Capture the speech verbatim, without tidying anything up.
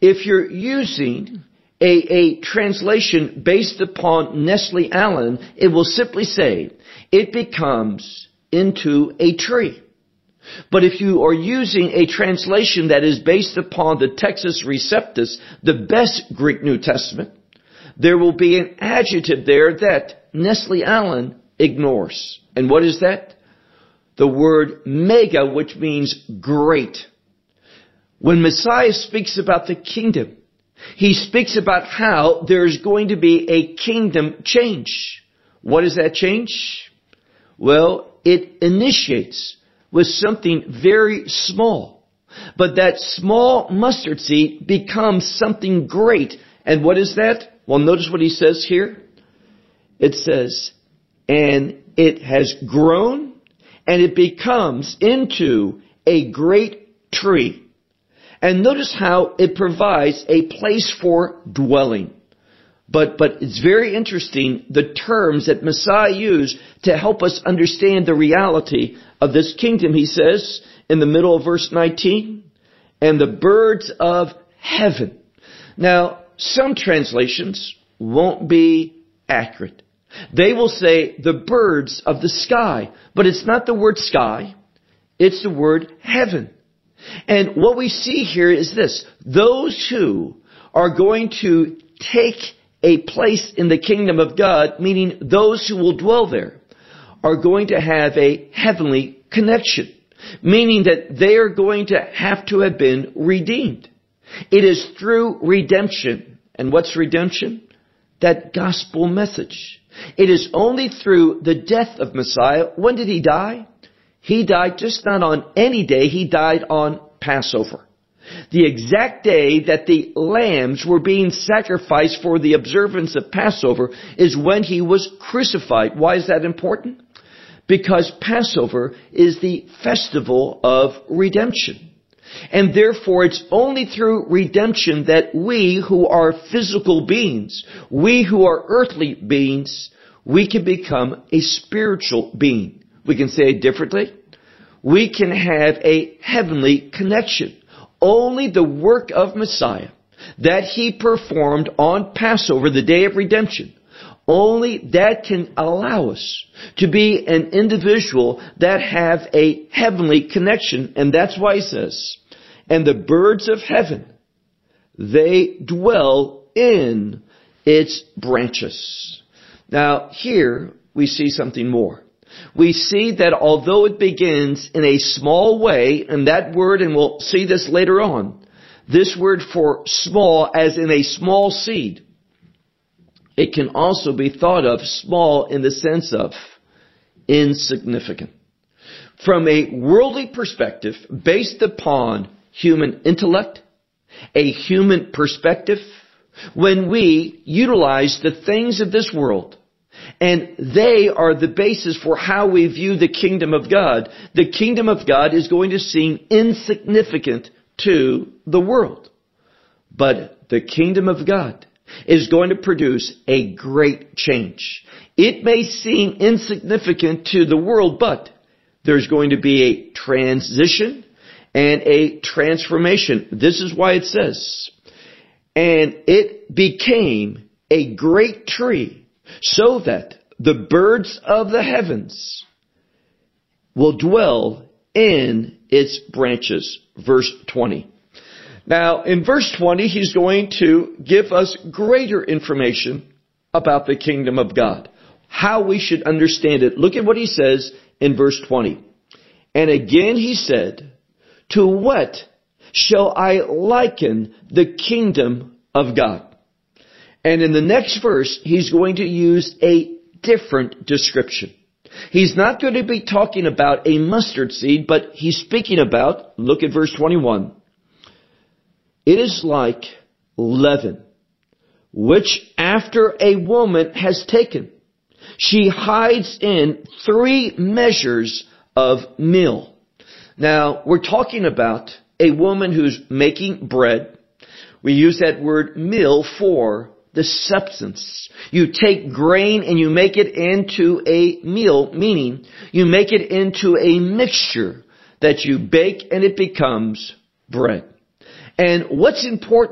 if you're using a, a translation based upon Nestle Aland, it will simply say, it becomes into a tree. But if you are using a translation that is based upon the Textus Receptus, the best Greek New Testament, there will be an adjective there that Nestle Aland ignores. And what is that? The word mega, which means great. When Messiah speaks about the kingdom, he speaks about how there's going to be a kingdom change. What is that change? Well, it initiates with something very small. But that small mustard seed becomes something great. And what is that? Well, notice what he says here. It says, and it has grown and it becomes into a great tree. And notice how it provides a place for dwelling. But, but it's very interesting, the terms that Messiah used to help us understand the reality of this kingdom. He says in the middle of verse nineteen, and the birds of heaven. Now, some translations won't be accurate. They will say the birds of the sky, but it's not the word sky, it's the word heaven. And what we see here is this: those who are going to take a place in the kingdom of God, meaning those who will dwell there, are going to have a heavenly connection, meaning that they are going to have to have been redeemed. It is through redemption. And what's redemption? That gospel message. It is only through the death of Messiah. When did he die? He died just not on any day. He died on Passover. The exact day that the lambs were being sacrificed for the observance of Passover is when he was crucified. Why is that important? Because Passover is the festival of redemption. And therefore it's only through redemption that we who are physical beings, we who are earthly beings, we can become a spiritual being. We can say it differently. We can have a heavenly connection. Only the work of Messiah that he performed on Passover, the day of redemption, only that can allow us to be an individual that have a heavenly connection. And that's why he says, and the birds of heaven, they dwell in its branches. Now here we see something more. We see that although it begins in a small way, and that word, and we'll see this later on, this word for small as in a small seed, it can also be thought of small in the sense of insignificant. From a worldly perspective, based upon human intellect, a human perspective, when we utilize the things of this world, and they are the basis for how we view the kingdom of God, the kingdom of God is going to seem insignificant to the world. But the kingdom of God is going to produce a great change. It may seem insignificant to the world, but there's going to be a transition and a transformation. This is why it says, and it became a great tree, so that the birds of the heavens will dwell in its branches. Verse twenty. Now, in verse twenty, he's going to give us greater information about the kingdom of God, how we should understand it. Look at what he says in verse twenty. And again he said, to what shall I liken the kingdom of God? And in the next verse, he's going to use a different description. He's not going to be talking about a mustard seed, but he's speaking about, look at verse twenty-one. It is like leaven, which after a woman has taken, she hides in three measures of meal. Now, we're talking about a woman who's making bread. We use that word meal for the substance. You take grain and you make it into a meal, meaning you make it into a mixture that you bake and it becomes bread. And what's important